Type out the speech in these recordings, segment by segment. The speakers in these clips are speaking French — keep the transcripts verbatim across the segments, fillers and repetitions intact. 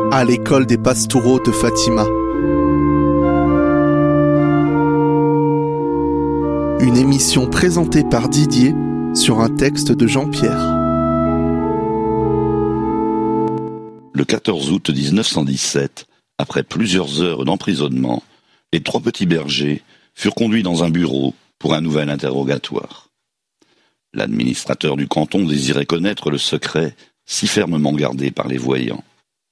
à l'école des Pastoureaux de Fatima. Une émission présentée par Didier sur un texte de Jean-Pierre. Le quatorze août dix-neuf cent dix-sept, après plusieurs heures d'emprisonnement, les trois petits bergers furent conduits dans un bureau pour un nouvel interrogatoire. L'administrateur du canton désirait connaître le secret si fermement gardé par les voyants.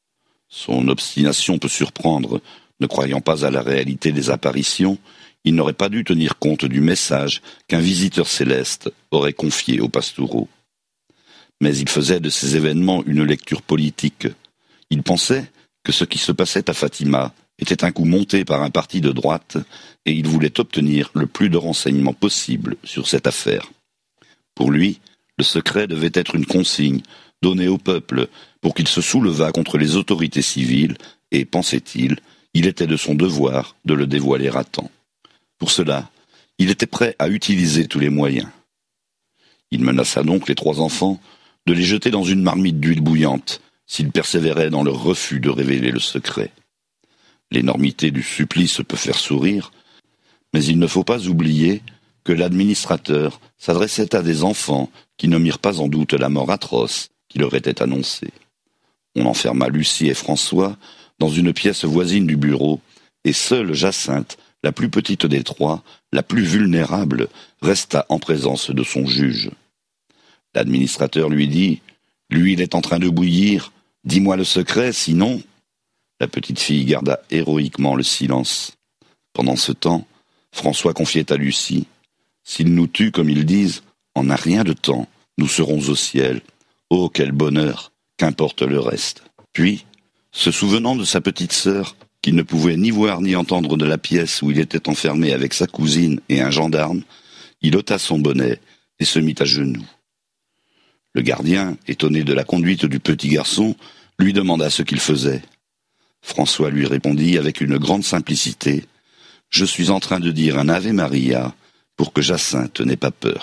Son obstination peut surprendre, ne croyant pas à la réalité des apparitions, il n'aurait pas dû tenir compte du message qu'un visiteur céleste aurait confié aux Pastoureaux. Mais il faisait de ces événements une lecture politique. Il pensait que ce qui se passait à Fatima était un coup monté par un parti de droite et il voulait obtenir le plus de renseignements possible sur cette affaire. Pour lui, le secret devait être une consigne donnée au peuple pour qu'il se soulevât contre les autorités civiles et, pensait-il, il était de son devoir de le dévoiler à temps. Pour cela, il était prêt à utiliser tous les moyens. Il menaça donc les trois enfants de les jeter dans une marmite d'huile bouillante s'ils persévéraient dans leur refus de révéler le secret. L'énormité du supplice peut faire sourire, mais il ne faut pas oublier que l'administrateur s'adressait à des enfants qui ne mirent pas en doute la mort atroce qui leur était annoncée. On enferma Lucie et François dans une pièce voisine du bureau, et seule Jacinthe, la plus petite des trois, la plus vulnérable, resta en présence de son juge. L'administrateur lui dit « L'huile est en train de bouillir, dis-moi le secret, sinon… » La petite fille garda héroïquement le silence. Pendant ce temps, François confiait à Lucie « S'ils nous tuent, comme ils disent, en un rien de temps, nous serons au ciel. Oh, quel bonheur, qu'importe le reste. » Puis, se souvenant de sa petite sœur, qu'il ne pouvait ni voir ni entendre de la pièce où il était enfermé avec sa cousine et un gendarme, il ôta son bonnet et se mit à genoux. Le gardien, étonné de la conduite du petit garçon, lui demanda ce qu'il faisait. François lui répondit avec une grande simplicité « Je suis en train de dire un Ave Maria pour que Jacinthe n'ait pas peur. »